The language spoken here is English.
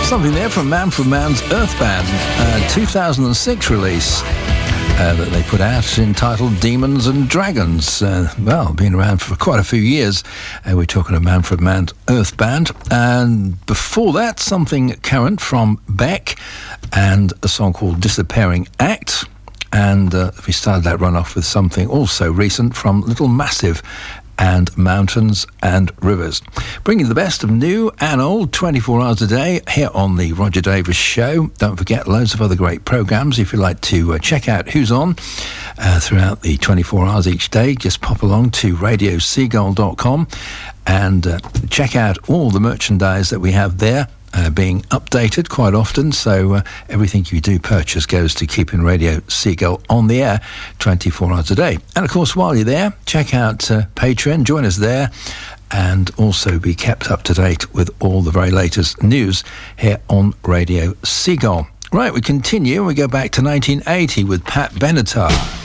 Something there from Manfred Mann's Earthband, 2006 release that they put out entitled Demons and Dragons. Been around for quite a few years. We're talking to Manfred Mann's Earthband. And before that, something current from Beck and a song called Disappearing Act. And we started that run off with something also recent from Little Massive and Mountains and Rivers. Bringing the best of new and old 24 hours a day here on the Roger Davis Show. Don't forget loads of other great programmes. If you'd like to check out who's on throughout the 24 hours each day, just pop along to radioseagull.com and check out all the merchandise that we have there. Being updated quite often, so everything you do purchase goes to keeping Radio Seagull on the air 24 hours a day. And of course, while you're there, check out Patreon, join us there, and also be kept up to date with all the very latest news here on Radio Seagull. Right, we continue. We go back to 1980 with Pat Benatar.